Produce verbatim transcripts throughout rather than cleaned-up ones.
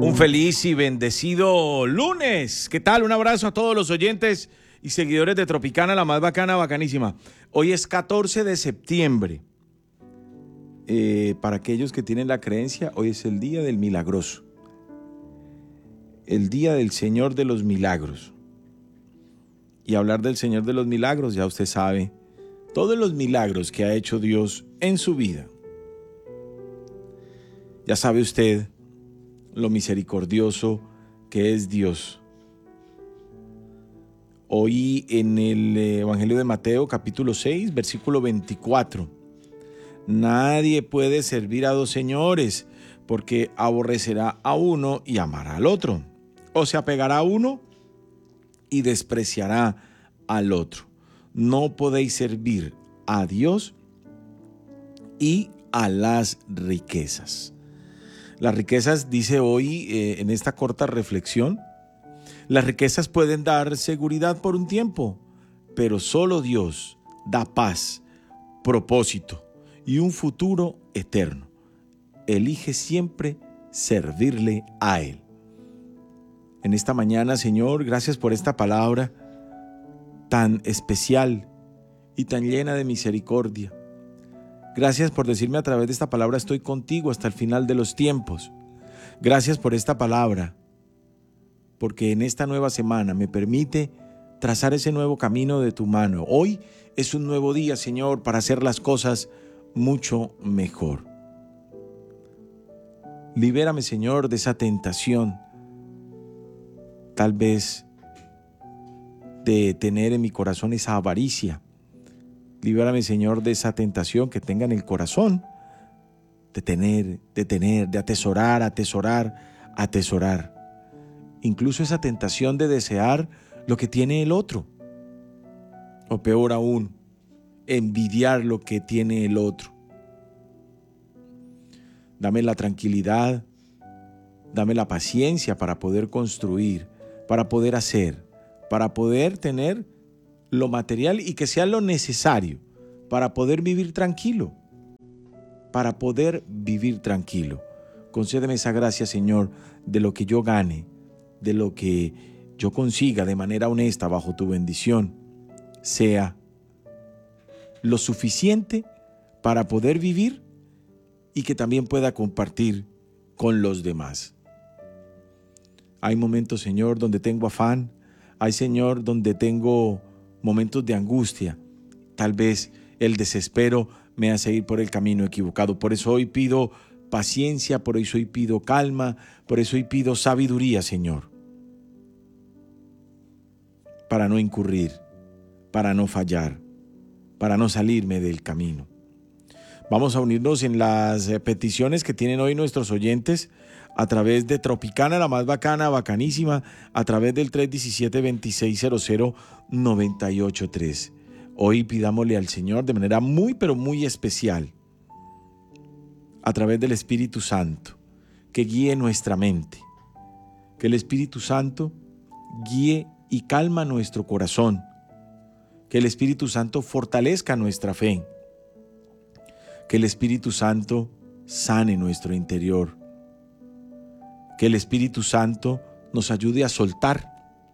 Un feliz y bendecido lunes. ¿Qué tal? Un abrazo a todos los oyentes y seguidores de Tropicana, la más bacana, bacanísima. Hoy es catorce de septiembre. Eh, para aquellos que tienen la creencia, hoy es el día del milagroso. El día del Señor de los milagros. Y hablar del Señor de los milagros, ya usted sabe, todos los milagros que ha hecho Dios en su vida. Ya sabe usted lo misericordioso que es Dios. Hoy en el Evangelio de Mateo, capítulo seis, versículo veinticuatro. Nadie puede servir a dos señores, porque aborrecerá a uno y amará al otro, o se apegará a uno y despreciará al otro. No podéis servir a Dios y a las riquezas. Las riquezas, dice hoy eh, en esta corta reflexión, las riquezas pueden dar seguridad por un tiempo, pero solo Dios da paz, propósito y un futuro eterno. Elige siempre servirle a Él. En esta mañana, Señor, gracias por esta palabra tan especial y tan llena de misericordia. Gracias por decirme a través de esta palabra, estoy contigo hasta el final de los tiempos. Gracias por esta palabra, porque en esta nueva semana me permite trazar ese nuevo camino de tu mano. Hoy es un nuevo día, Señor, para hacer las cosas mucho mejor. Libérame, Señor, de esa tentación, tal vez de tener en mi corazón esa avaricia. Libérame, Señor, de esa tentación que tenga en el corazón, de tener, de tener, de atesorar, atesorar, atesorar. Incluso esa tentación de desear lo que tiene el otro. O peor aún, envidiar lo que tiene el otro. Dame la tranquilidad, dame la paciencia para poder construir, para poder hacer, para poder tener lo material y que sea lo necesario para poder vivir tranquilo, para poder vivir tranquilo. Concédeme esa gracia, Señor, de lo que yo gane, de lo que yo consiga de manera honesta bajo tu bendición, sea lo suficiente para poder vivir y que también pueda compartir con los demás. Hay momentos, Señor, donde tengo afán, hay, Señor, donde tengo momentos de angustia. Tal vez el desespero me hace ir por el camino equivocado. Por eso hoy pido paciencia, por eso hoy pido calma, por eso hoy pido sabiduría, Señor, para no incurrir, para no fallar, para no salirme del camino. Vamos a unirnos en las peticiones que tienen hoy nuestros oyentes a través de Tropicana, la más bacana, bacanísima, a través del tres uno siete, dos seis cero cero, nueve ocho tres. Hoy pidámosle al Señor de manera muy, pero muy especial, a través del Espíritu Santo, que guíe nuestra mente, que el Espíritu Santo guíe y calma nuestro corazón, que el Espíritu Santo fortalezca nuestra fe, que el Espíritu Santo sane nuestro interior, que el Espíritu Santo nos ayude a soltar,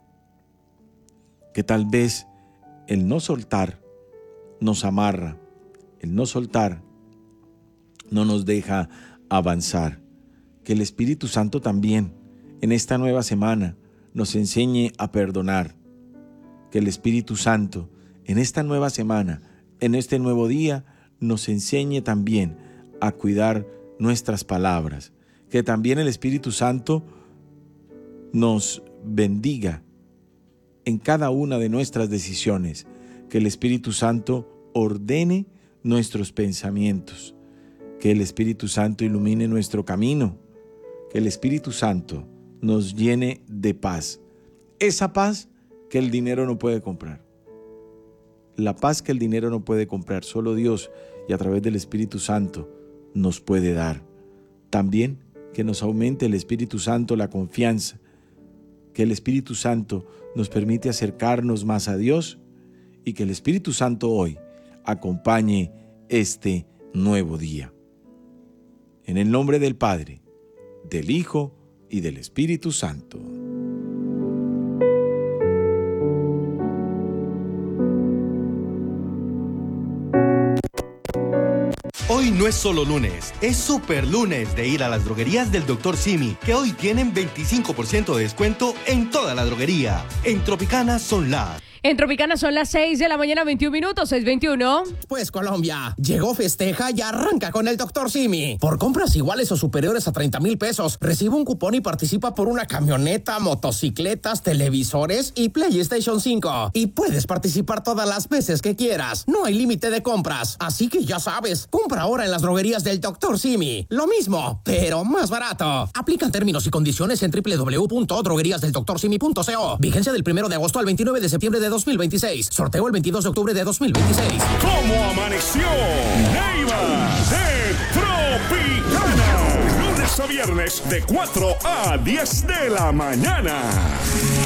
que tal vez el no soltar nos amarra, el no soltar no nos deja avanzar, que el Espíritu Santo también en esta nueva semana nos enseñe a perdonar, que el Espíritu Santo en esta nueva semana, en este nuevo día, nos enseñe también a cuidar nuestras palabras, que también el Espíritu Santo nos bendiga en cada una de nuestras decisiones, que el Espíritu Santo ordene nuestros pensamientos, que el Espíritu Santo ilumine nuestro camino, que el Espíritu Santo nos llene de paz, esa paz que el dinero no puede comprar. La paz que el dinero no puede comprar, solo Dios y a través del Espíritu Santo nos puede dar. También que nos aumente el Espíritu Santo la confianza, que el Espíritu Santo nos permite acercarnos más a Dios y que el Espíritu Santo hoy acompañe este nuevo día. En el nombre del Padre, del Hijo y del Espíritu Santo. Hoy no es solo lunes, es super lunes de ir a las droguerías del doctor Simi, que hoy tienen veinticinco por ciento de descuento en toda la droguería. En Tropicana son las... En Tropicana son las seis de la mañana, veintiún minutos, seis veintiuno. Pues Colombia, llegó, festeja y arranca con el doctor Simi. Por compras iguales o superiores a treinta mil pesos, recibe un cupón y participa por una camioneta, motocicletas, televisores y PlayStation cinco. Y puedes participar todas las veces que quieras. No hay límite de compras. Así que ya sabes, compra ahora en las droguerías del doctor Simi. Lo mismo, pero más barato. Aplican términos y condiciones en doble u doble u doble u punto droguerías del doctor simi punto co. Vigencia del primero de agosto al veintinueve de septiembre de dos mil veintiséis. Sorteo el veintidós de octubre de dos mil veintiséis. ¿Cómo amaneció? Neiva de Tropicana. Lunes a viernes de cuatro a diez de la mañana.